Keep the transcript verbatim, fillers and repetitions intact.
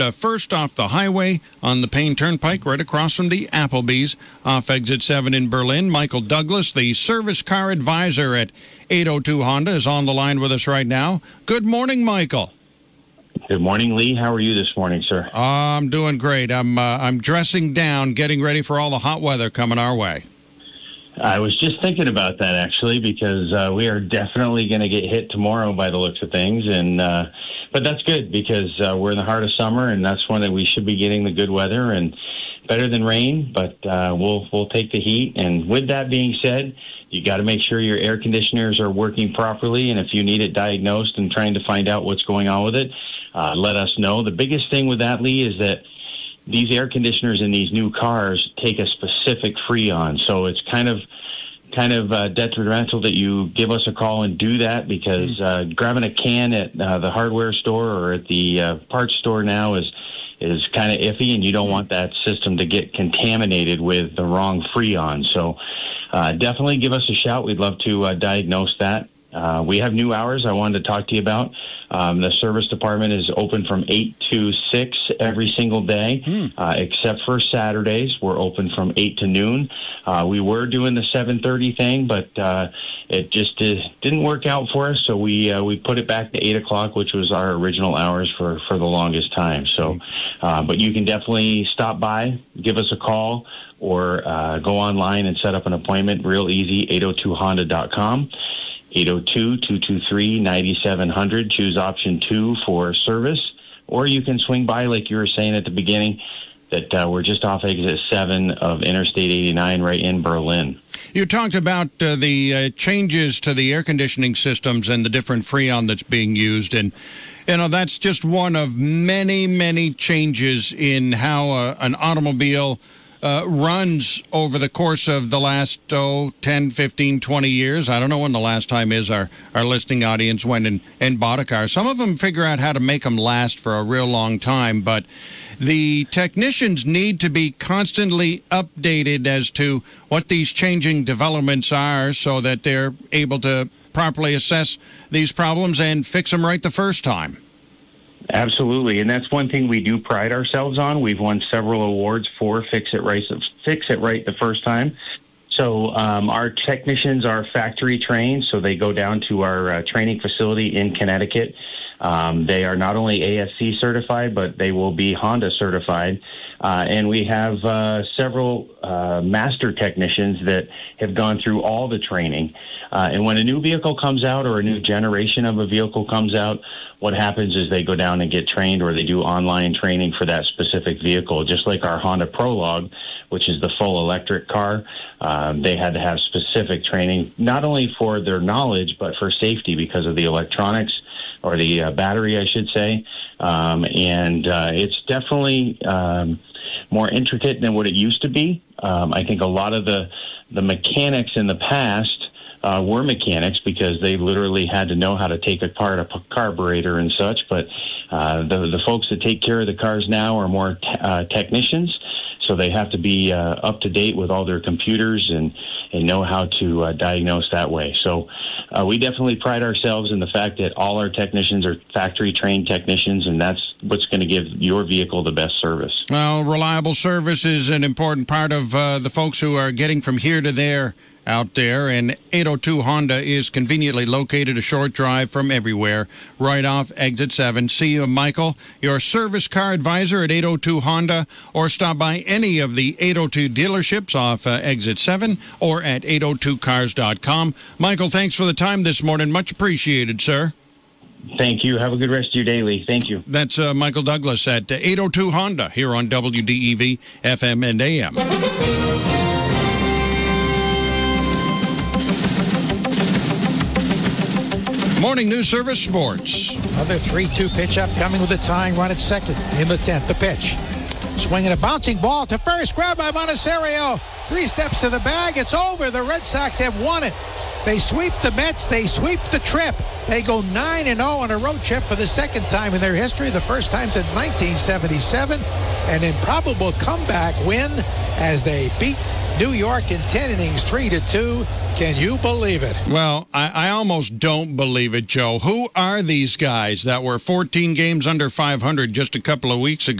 Uh, first off the highway on the Payne Turnpike, right across from the Applebee's, off exit seven in Berlin. Michael Douglas, the service car advisor at eight oh two Honda, is on the line with us right now. Good morning, Michael. Good morning, Lee. How are you this morning, sir? Uh, I'm doing great. I'm uh, I'm dressing down, getting ready for all the hot weather coming our way. I was just thinking about that, actually, because uh, we are definitely going to get hit tomorrow by the looks of things. and uh, But that's good, because uh, we're in the heart of summer, and that's when we should be getting the good weather, and better than rain, but uh, we'll we'll take the heat. And with that being said, you got to make sure your air conditioners are working properly, and if you need it diagnosed and trying to find out what's going on with it, uh, let us know. The biggest thing with that, Lee, is that these air conditioners in these new cars take a specific Freon, so it's kind of kind of uh, detrimental that you give us a call and do that, because uh, grabbing a can at uh, the hardware store or at the uh, parts store now is is kind of iffy, and you don't want that system to get contaminated with the wrong Freon. So uh, definitely give us a shout. We'd love to uh, diagnose that. Uh, we have new hours I wanted to talk to you about. Um, the service department is open from eight to six every single day, mm. uh, except for Saturdays. We're open from eight to noon. Uh, we were doing the seven thirty thing, but uh, it just uh, didn't work out for us, so we uh, we put it back to eight o'clock, which was our original hours for, for the longest time. So, uh, but you can definitely stop by, give us a call, or uh, go online and set up an appointment. Real easy, eight oh two honda dot com. eight oh two, two two three, nine seven zero zero. Choose option two for service. Or you can swing by, like you were saying at the beginning, that uh, we're just off exit seven of Interstate eighty-nine right in Berlin. You talked about uh, the uh, changes to the air conditioning systems and the different Freon that's being used. And, you know, that's just one of many, many changes in how uh, an automobile Uh, runs over the course of the last, oh, ten, fifteen, twenty years. I don't know when the last time is our, our listening audience went and, and bought a car. Some of them figure out how to make them last for a real long time, but the technicians need to be constantly updated as to what these changing developments are so that they're able to properly assess these problems and fix them right the first time. Absolutely, and that's one thing we do pride ourselves on. We've won several awards for Fix It Right, Fix It Right the first time. So um, our technicians are factory trained, so they go down to our uh, training facility in Connecticut. Um, they are not only A S C certified, but they will be Honda certified. Uh, and we have uh, several uh, master technicians that have gone through all the training. Uh, and when a new vehicle comes out or a new generation of a vehicle comes out, what happens is they go down and get trained, or they do online training for that specific vehicle. Just like our Honda Prologue, which is the full electric car, um, they had to have specific training, not only for their knowledge, but for safety because of the electronics, or the uh, battery, I should say. Um, and uh, it's definitely um, more intricate than what it used to be. Um, I think a lot of the, the mechanics in the past Uh, were mechanics because they literally had to know how to take apart a carburetor and such. But uh, the the folks that take care of the cars now are more te- uh, technicians, so they have to be uh, up to date with all their computers and, and know how to uh, diagnose that way. So uh, we definitely pride ourselves in the fact that all our technicians are factory-trained technicians, and that's what's going to give your vehicle the best service. Well, reliable service is an important part of uh, the folks who are getting from here to there out there, and eight oh two Honda is conveniently located a short drive from everywhere, right off exit seven. See you, Michael, your service car advisor at eight oh two Honda, or stop by any of the eight oh two dealerships off uh, exit seven or at eight oh two cars dot com. Michael, thanks for the time this morning. Much appreciated, sir. Thank you. Have a good rest of your day, Lee. Thank you. That's uh, Michael Douglas at uh, eight oh two Honda here on W D E V F M and A M. Morning News Service Sports. Another three two pitch up, coming with a tying run at second in the tenth. The pitch. Swinging a bouncing ball to first. Grab by Monasterio. Three steps to the bag. It's over. The Red Sox have won it. They sweep the Mets. They sweep the trip. They go nine and oh on a road trip for the second time in their history, the first time since nineteen seventy-seven. An improbable comeback win as they beat New York in ten innings, three to two. Can you believe it? Well, I, I almost don't believe it, Joe. Who are these guys that were fourteen games under five hundred just a couple of weeks ago?